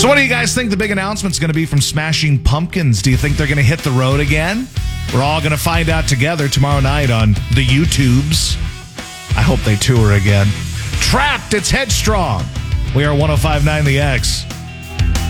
So what do you guys think the big announcement's going to be from Smashing Pumpkins? Do you think they're going to hit the road again? We're all going to find out together tomorrow night on the YouTubes. I hope they tour again. Trapped, it's Headstrong. We are 105.9 The X.